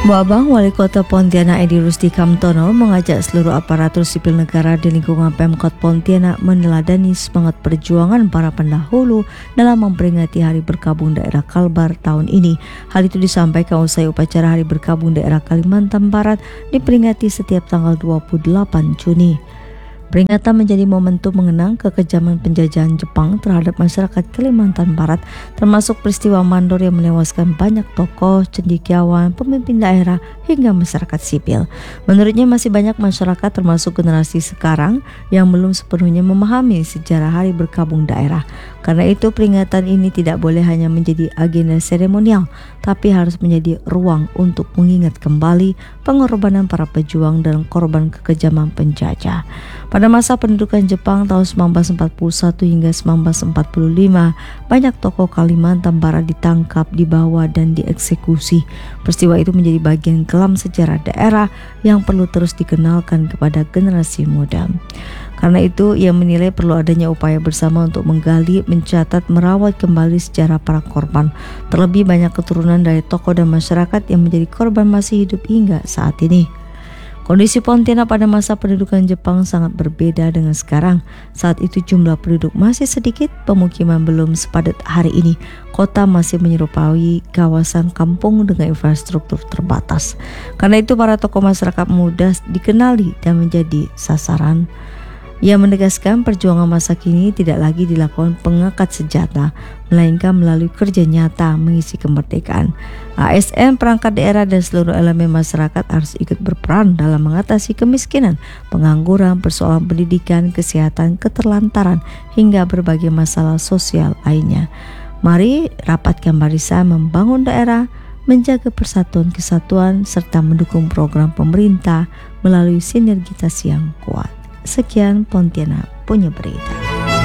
Babang Wali Kota Pontianak Edi Rusdi Kamtono mengajak seluruh aparatur sipil negara di lingkungan Pemkot Pontianak meneladani semangat perjuangan para pendahulu dalam memperingati Hari Berkabung Daerah Kalbar tahun ini. Hal itu disampaikan usai upacara Hari Berkabung Daerah Kalimantan Barat diperingati setiap tanggal 28 Juni. Peringatan menjadi momentum mengenang kekejaman penjajahan Jepang terhadap masyarakat Kalimantan Barat, termasuk peristiwa mandor yang menewaskan banyak tokoh, cendekiawan, pemimpin daerah, hingga masyarakat sipil. Menurutnya masih banyak masyarakat termasuk generasi sekarang yang belum sepenuhnya memahami sejarah Hari Berkabung Daerah. Karena itu peringatan ini tidak boleh hanya menjadi agenda seremonial, tapi harus menjadi ruang untuk mengingat kembali pengorbanan para pejuang dan korban kekejaman penjajah. Pada masa pendudukan Jepang tahun 1941 hingga 1945, banyak tokoh Kalimantan Barat ditangkap, dibawa, dan dieksekusi. Peristiwa itu menjadi bagian kelam sejarah daerah yang perlu terus dikenalkan kepada generasi muda. Karena itu, ia menilai perlu adanya upaya bersama untuk menggali, mencatat, merawat kembali sejarah para korban. Terlebih banyak keturunan dari tokoh dan masyarakat yang menjadi korban masih hidup hingga saat ini. Kondisi Pontianak pada masa pendudukan Jepang sangat berbeda dengan sekarang. Saat itu jumlah penduduk masih sedikit, pemukiman belum sepadat hari ini. Kota masih menyerupai kawasan kampung dengan infrastruktur terbatas. Karena itu para tokoh masyarakat mudah dikenali dan menjadi sasaran. Ia menegaskan perjuangan masa kini tidak lagi dilakukan pengangkat senjata, melainkan melalui kerja nyata mengisi kemerdekaan. ASN, perangkat daerah, dan seluruh elemen masyarakat harus ikut berperan dalam mengatasi kemiskinan, pengangguran, persoalan pendidikan, kesehatan, keterlantaran, hingga berbagai masalah sosial lainnya. Mari rapatkan barisan membangun daerah, menjaga persatuan kesatuan, serta mendukung program pemerintah melalui sinergitas yang kuat. Sekian Pontianak Punya Berita.